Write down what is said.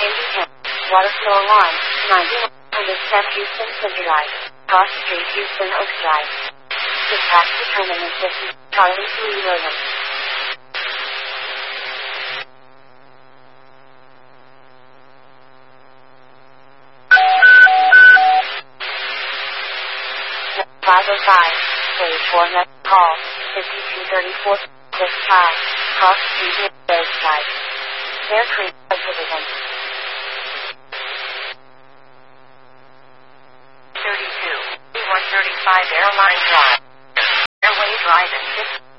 Changing hands. Water flow alarm. 9110 Houston Center Drive. Cross Street, Houston Oaks Drive. Dispatch determinant system. Charlie 3 Williams. Stage 4 net call, 5234, this time, cross street, third side. Fair Creek, Division. 32, 135 Airline Drive. Airway Drive and 6.